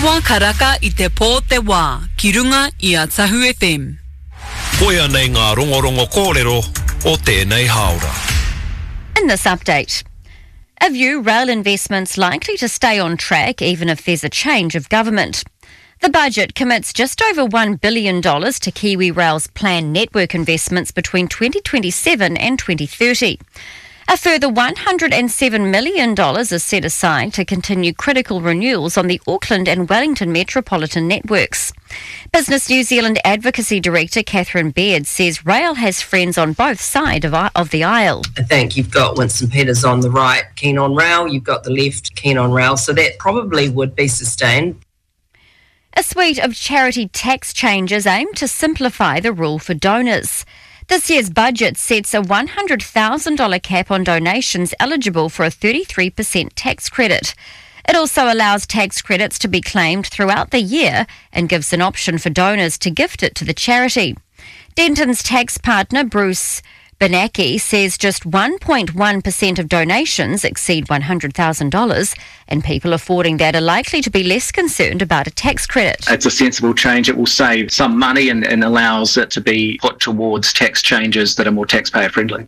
Ua karaka I te pō te wā, ki runga I a Tahu FM. Koia nei ngā rongorongo kōrero o tēnei haora. In this update, a view rail investments likely to stay on track even if there's a change of government. The budget commits just over $1 billion to Kiwi Rail's planned network investments between 2027 and 2030. A further $107 million is set aside to continue critical renewals on the Auckland and Wellington metropolitan networks. Business New Zealand Advocacy Director Catherine Baird says rail has friends on both sides of the aisle. I think you've got Winston Peters on the right, keen on rail, you've got the left, keen on rail, so that probably would be sustained. A suite of charity tax changes aim to simplify the rule for donors. This year's budget sets a $100,000 cap on donations eligible for a 33% tax credit. It also allows tax credits to be claimed throughout the year and gives an option for donors to gift it to the charity. Denton's tax partner Bruce Benaki says just 1.1% of donations exceed $100,000, and people affording that are likely to be less concerned about a tax credit. It's a sensible change. It will save some money and allows it to be put towards tax changes that are more taxpayer friendly.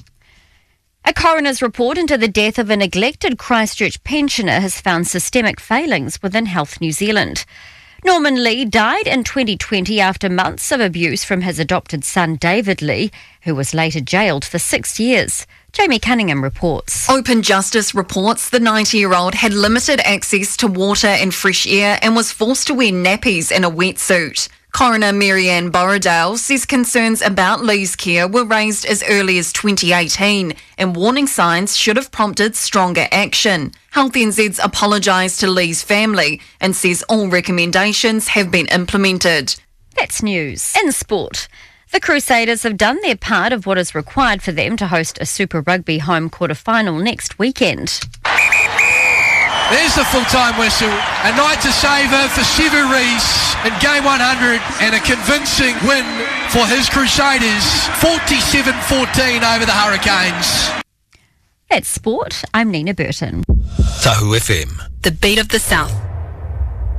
A coroner's report into the death of a neglected Christchurch pensioner has found systemic failings within Health New Zealand. Norman Lee died in 2020 after months of abuse from his adopted son David Lee, who was later jailed for 6 years. Jamie Cunningham reports. Open Justice reports the 90-year-old had limited access to water and fresh air and was forced to wear nappies in a wetsuit. Coroner Marianne Borrowdale says concerns about Lee's care were raised as early as 2018 and warning signs should have prompted stronger action. Health NZ's apologised to Lee's family and says all recommendations have been implemented. That's news. In sport, the Crusaders have done their part of what is required for them to host a Super Rugby home quarter-final next weekend. There's the full-time whistle. A night to savour for Sevu Reece in game 100 and a convincing win for his Crusaders, 47-14 over the Hurricanes. That's sport. I'm Nina Burton. Tahu FM. The beat of the South.